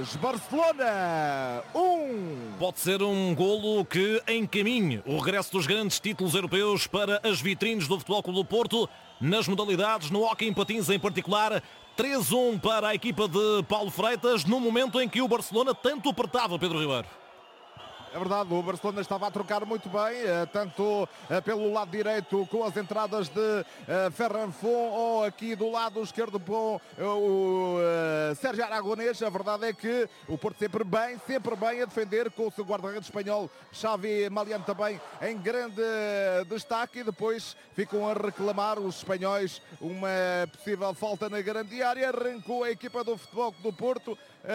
2, Barcelona 1. Pode ser um golo que encaminhe o regresso dos grandes títulos europeus para as vitrines do Futebol Clube do Porto, nas modalidades, no hóquei em patins em particular. 3-1 para a equipa de Paulo Freitas, no momento em que o Barcelona tanto apertava, Pedro Ribeiro. É verdade, o Barcelona estava a trocar muito bem, tanto pelo lado direito com as entradas de Ferran Fon ou aqui do lado esquerdo com o Sérgio Aragonês. A verdade é que o Porto sempre bem a defender, com o seu guarda-redes espanhol Xavi Maliano também em grande destaque, e depois ficam a reclamar os espanhóis uma possível falta na grande área. Arrancou a equipa do Futebol do Porto,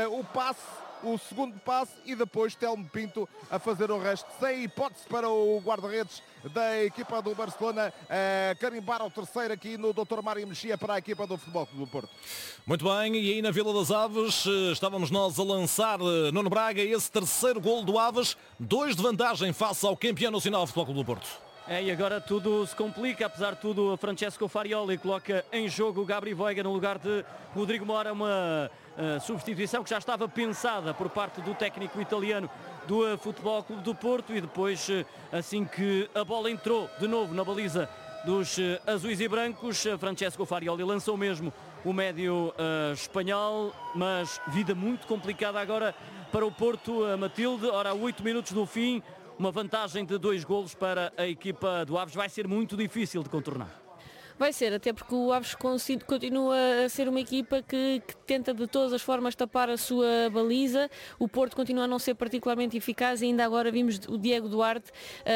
o segundo passe, e depois Telmo Pinto a fazer o resto, sem hipótese para o guarda-redes da equipa do Barcelona carimbar o terceiro aqui no Dr. Mário Mexia para a equipa do Futebol Clube do Porto. Muito bem, e aí na Vila das Aves estávamos nós a lançar, Nuno Braga, esse terceiro golo do Aves, 2 de vantagem face ao campeão nacional do Futebol Clube do Porto. E agora tudo se complica, apesar de tudo. Francesco Farioli coloca em jogo o Gabri Veiga no lugar de Rodrigo Mora, uma substituição que já estava pensada por parte do técnico italiano do Futebol Clube do Porto, e depois, assim que a bola entrou de novo na baliza dos azuis e brancos, Francesco Farioli lançou mesmo o médio espanhol, mas vida muito complicada agora para o Porto, Matilde. Ora, 8 minutos do fim, uma vantagem de 2 golos para a equipa do Aves. Vai ser muito difícil de contornar. Vai ser, até porque o Aves continua a ser uma equipa que tenta de todas as formas tapar a sua baliza. O Porto continua a não ser particularmente eficaz, e ainda agora vimos o Diego Duarte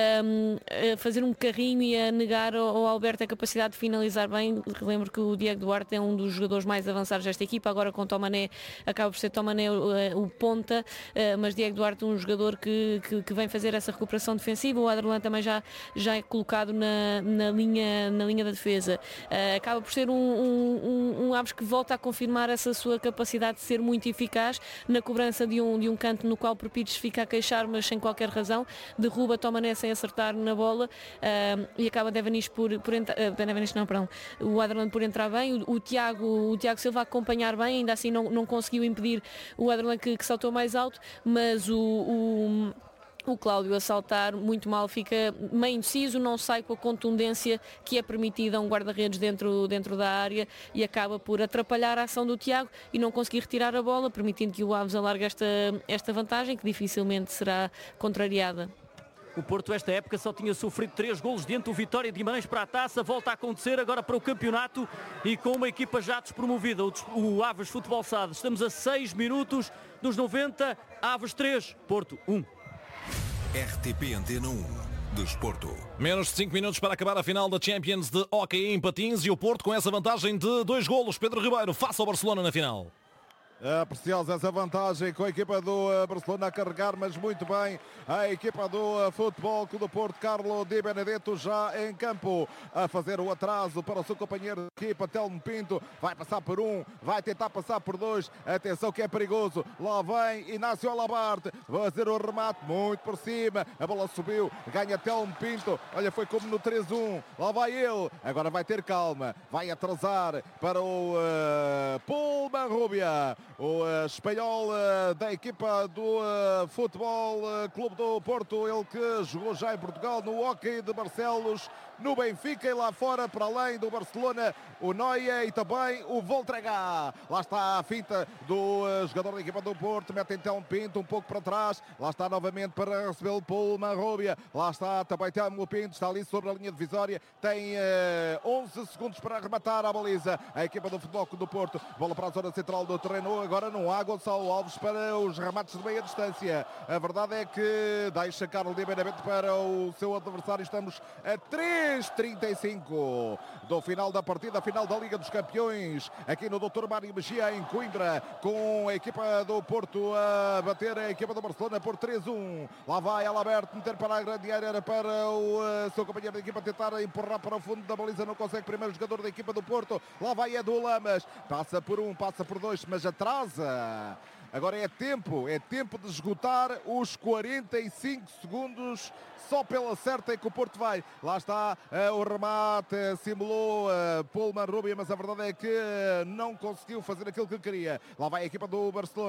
a fazer um carrinho e a negar ao Alberto a capacidade de finalizar bem. Lembro que o Diego Duarte é um dos jogadores mais avançados desta equipa, agora com Tomané, acaba por ser Tomané o ponta, mas Diego Duarte um jogador que vem fazer essa recuperação defensiva. O Aderlan também já é colocado na linha da defesa. Acaba por ser um Aves que volta a confirmar essa sua capacidade de ser muito eficaz na cobrança de um canto no qual Perpides fica a queixar, mas sem qualquer razão, derruba Tomané sem acertar na bola, e acaba o Aderlan por entrar bem, o Tiago Silva a acompanhar bem, ainda assim não conseguiu impedir o Aderlan que saltou mais alto, mas o Cláudio a saltar muito mal, fica meio indeciso, não sai com a contundência que é permitida a um guarda-redes dentro da área, e acaba por atrapalhar a ação do Tiago e não conseguir retirar a bola, permitindo que o Aves alargue esta vantagem, que dificilmente será contrariada. O Porto esta época só tinha sofrido 3 golos diante do Vitória de Guimarães para a taça. Volta a acontecer agora para o campeonato, e com uma equipa já despromovida, o Aves Futebol Sade. Estamos a 6 minutos dos 90, Aves 3, Porto 1. RTP Antena 1, Desporto. Menos de 5 minutos para acabar a final da Champions de hóquei em patins, e o Porto com essa vantagem de 2 golos. Pedro Ribeiro, face ao Barcelona na final. Preciosa essa vantagem, com a equipa do Barcelona a carregar, mas muito bem a equipa do Futebol Clube do Porto. Carlo Di Benedetto já em campo a fazer o atraso para o seu companheiro de equipa, Telmo Pinto. Vai passar por 1, vai tentar passar por 2. Atenção que é perigoso. Lá vem Inácio Alabarte, vai fazer o remate muito por cima. A bola subiu, ganha Telmo Pinto. Olha, foi como no 3-1. Lá vai ele. Agora vai ter calma. Vai atrasar para o Paul Manrubia, o espanhol da equipa do Futebol Clube do Porto, ele que jogou já em Portugal no hóquei de Barcelos, no Benfica e lá fora, para além do Barcelona, o Noia e também o Voltregá. Lá está a finta do jogador da equipa do Porto, mete então um Pinto um pouco para trás, lá está novamente para receber o Paul Manrubia, lá está também Telmo Pinto, está ali sobre a linha divisória, tem 11 segundos para arrematar a baliza, a equipa do Futebol Clube do Porto, bola para a zona central do terreno. Agora não há Gonçalo Alves para os remates de meia distância. A verdade é que deixa Carlos Di Benedetto para o seu adversário. Estamos a 3:35 do final da partida, final da Liga dos Campeões, aqui no Dr. Mário Mexia em Coimbra, com a equipa do Porto a bater a equipa do Barcelona por 3-1. Lá vai Alberto meter para a grande área para o seu companheiro de equipa tentar empurrar para o fundo da baliza, não consegue. Primeiro jogador da equipa do Porto, lá vai Edu Lamas, passa por 1, passa por 2, mas atrasa. Agora é tempo de esgotar os 45 segundos. Só pela certa é que o Porto vai. Lá está o remate, simulou Paul Manrubia, mas a verdade é que não conseguiu fazer aquilo que queria. Lá vai a equipa do Barcelona.